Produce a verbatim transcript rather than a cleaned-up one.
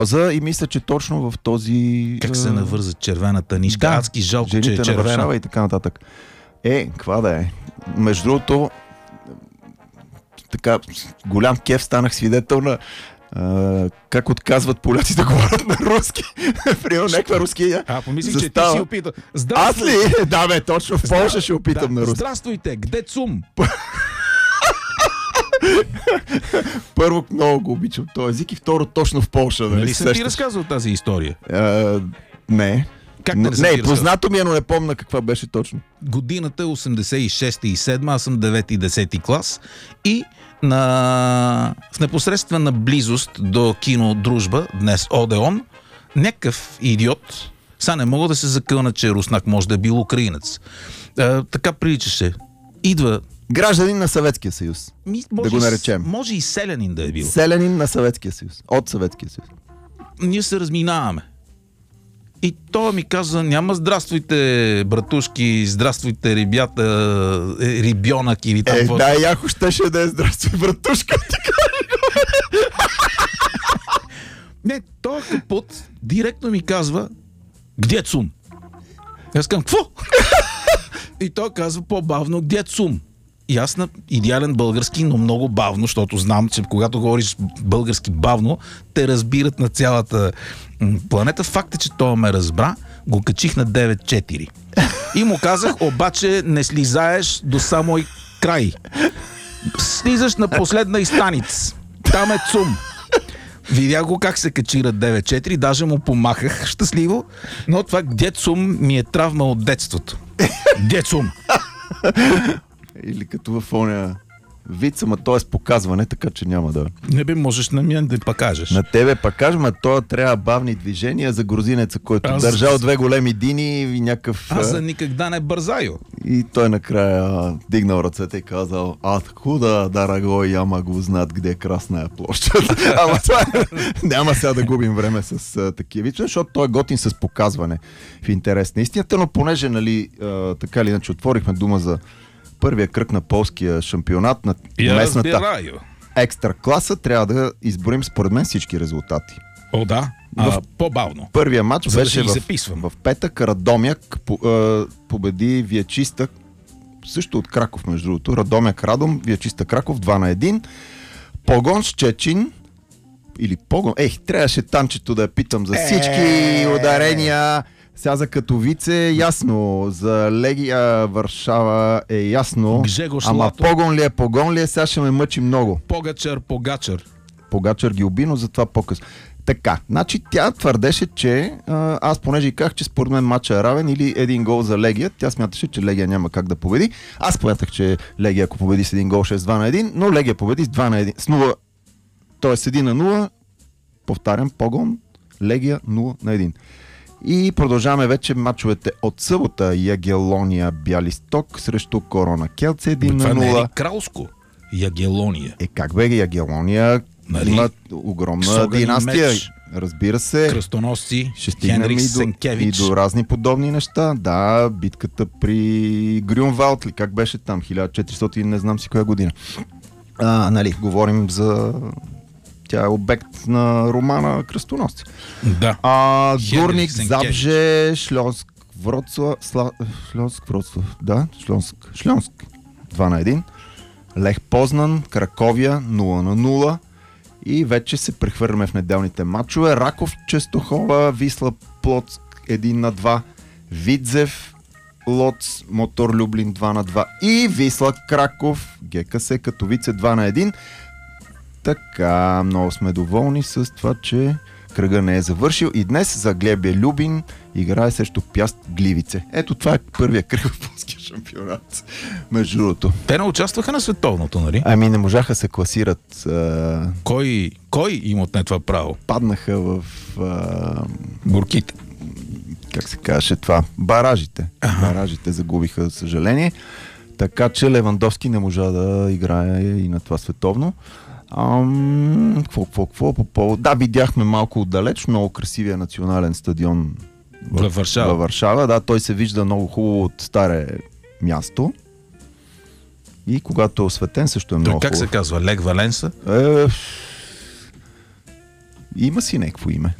роза и мисля, че точно в този... Как се навърза червената нишка? Да, адски жалко, че е жените на червена. Варшава и така нататък. Е, каква да е? Между другото, така, голям кеф станах свидетел на а, как отказват поляци да говорят на руски. Приема някаква руски. А, помислих, че ти застава. си опитал. Аз Здравствуй! ли? Да, бе, точно в Полша ще опитам Да. на руски. Здравствуйте, где цум? Първо, много го обичам този език и второ, точно в Полша. Нали, Нали съм ти сещаш? разказал тази история? А, не. Как не, не съм ти не разказал? познато ми е, но не помня каква беше точно. Годината е осемдесет и шеста и седма, аз съм девети и десети клас и на... в непосредствена близост до кино Дружба, днес Одеон, някакъв идиот, сега не мога да се закълна, че руснак може да е бил украинец. А, така приличаше. Идва... Гражданин на Съветския съюз. Ми, може, Да го наречем. Може и селянин да е бил. Селянин на Съветския съюз. От Съветския съюз. Ние се разминаваме. И той ми каза, няма здравствуйте, братушки, здравствуйте, ребята, е, рибьонък или там. Е, какво. да, яко щеше да е здравствуй, братушка. Не, той капут директно ми казва, где цум? Аз казвам, какво? И той казва по-бавно, где цум? И аз на идеален български, но много бавно, защото знам, че когато говориш български бавно, те разбират на цялата м, планета. Факт е, че той ме разбра, го качих на девет четири. И му казах, обаче не слизаеш до самой край. Слизаш на последна изстаница. Там е цум. Видях го как се качи на девет четири, даже му помахах щастливо, но това где цум ми е травма от детството. Где цум? Или като в оня вица, ма то е с показване, така че няма да... Не би можеш на мен да пак кажеш. На тебе пак кажем, а то трябва бавни движения за грузинеца, който Аз- държал две големи дини и някакъв... Аз а, за никогда не бързаю. И той накрая а, дигнал ръцете и казал: откуда, дорогой, я могу знат где е Красная площад. Ама това е... Няма сега да губим време с а, такива вицове, защото той е готин с показване в интерес на истината, но понеже, нали, а, така или иначе отворихме дума за първия кръг на полския шампионат на Я местната разбираю. екстра класа, трябва да изборим според мен всички резултати. О, да. А, по-бавно. Първия матч За да беше си ги в, записвам. в петък. Радомяк по, е, победи Виечиста, също от Краков, между другото. Радомяк Радом, Виечиста Краков, два на един. Погон Щечин, или Погон, ех, трябваше танчето да я питам за всички Е. ударения. Сега за Катовице е ясно, за Легия Варшава е ясно. Гжегош Ама Лато. Погон ли е, Погон ли е, сега ще ме мъчи много. Погачър, погачър. Погачър ги уби, но затова по-късно. Така, значи тя твърдеше, че а, аз понеже и казах, че според мен матча е равен или един гол за Легия, тя смяташе, че Легия няма как да победи. Аз смятах, че Легия, ако победи с един гол, ще е с два на един, но Легия победи с два на един. С нула, т.е. с един на нула, повтарям, Погон, Легия нула на един. И продължаваме вече матчовете от събота. Ягелония Бялисток срещу Корона Келце един на Това не е нула. ли кралско? Ягелония. Е, как бе, Ягелония Нали? има огромна С огън и династия. меч. Разбира се. Кръстоносци, Ще стигнем Хенрих и до, и Сенкевич. до разни подобни неща. Да, битката при Грюнвалд, ли как беше там, хиляда и четиристотин, не знам си коя година. А, нали, говорим за... Тя е обект на романа Кръстоносци. Да. А, Хенрих Дурник, Сенкевич. Забже, Шльонск, Вроцлав, Сла... Шльонск, Вроцлав, да, Шльонск, Шльонск, два на един. Лех Познан, Краковия, нула на нула. И вече се прехвърляме в неделните матчове. Раков, Честохова, Висла, Плоцк, един на два. Видзев, Лоц, Мотор Люблин, два на два. И Висла, Краков, ГКС, Катовице, два на един. Така, много сме доволни с това, че кръга не е завършил. И днес за Глебия Любин играе срещу Пяст Гливице. Ето това е първия кръг в полския шампионат. Между другото. Те не участваха на световното, нали? Ами не можаха се класират. А, Кой, кой им отне това право? паднаха в... А, Горките. как се казваше това? Баражите. Ага. Баражите загубиха, за съжаление. Така че Левандовски не можа да играе и на това световно. Ам, какво, какво, какво по повод? Да, видяхме малко отдалеч, много красивия национален стадион в, Във Варшава. във Варшава. Да, той се вижда много хубаво от старе място. И когато е осветен, също е Той много как се хубаво. казва? Лег Валенса? Е, Има си някакво име.